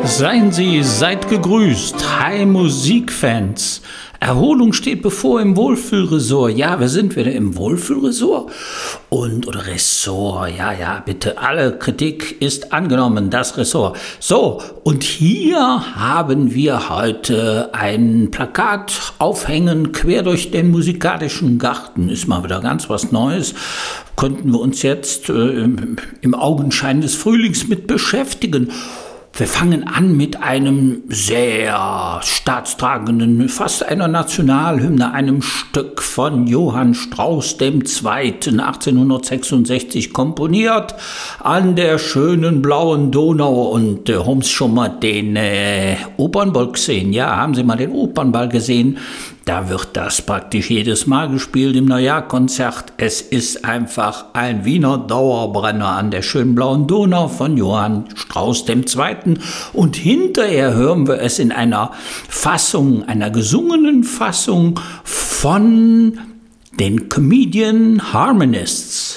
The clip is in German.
Seid gegrüßt. Hi Musikfans. Erholung steht bevor im Wohlfühlresort. Ja, wir sind wieder im Wohlfühlresort. Oder Ressort. Ja, bitte. Alle Kritik ist angenommen, das Ressort. So, und hier haben wir heute ein Plakat aufhängen, quer durch den musikalischen Garten. Ist mal wieder ganz was Neues. Könnten wir uns jetzt im Augenschein des Frühlings mit beschäftigen. Wir fangen an mit einem sehr staatstragenden, fast einer Nationalhymne, einem Stück von Johann Strauss II. 1866 komponiert, an der schönen blauen Donau. Und haben Sie schon mal den Opernball gesehen? Ja, haben Sie mal den Opernball gesehen? Da wird das praktisch jedes Mal gespielt im Neujahrkonzert. Es ist einfach ein Wiener Dauerbrenner an der schönen blauen Donau von Johann Strauss II. Und hinterher hören wir es in einer Fassung, einer gesungenen Fassung von den Comedian Harmonists.